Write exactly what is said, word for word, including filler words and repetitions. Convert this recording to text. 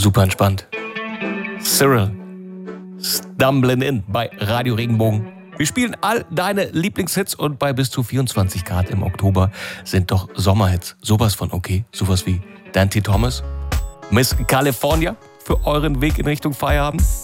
super entspannt. Cyril, Stumbling In bei Radio Regenbogen. Wir spielen all deine Lieblingshits und bei bis zu vierundzwanzig Grad im Oktober sind doch Sommerhits sowas von okay. Sowas wie Dante Thomas, Miss California für euren Weg in Richtung Feierabend.